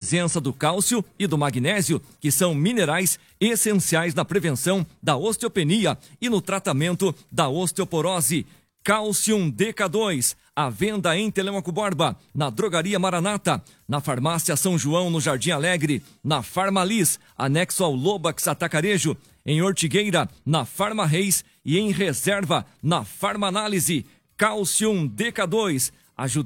presença do cálcio e do magnésio, que são minerais essenciais na prevenção da osteopenia e no tratamento da osteoporose. Cálcium DK2, à venda em Telêmaco Borba, na Drogaria Maranata, na Farmácia São João, no Jardim Alegre, na Farmalis, anexo ao Lobax Atacarejo, em Ortigueira, na Farma Reis e em Reserva, na Farmanálise. Cálcium DK2, ajudando